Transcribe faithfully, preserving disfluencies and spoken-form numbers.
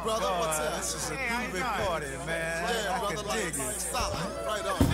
brother. God, What's up? this is a Hey, how you groovy doing? party, man. Yeah, I brother. can Like, dig it. stop. Right on.